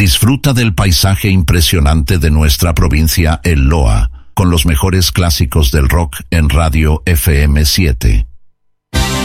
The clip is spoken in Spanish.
Disfruta del paisaje impresionante de nuestra provincia El Loa, con los mejores clásicos del rock en Radio FM 7.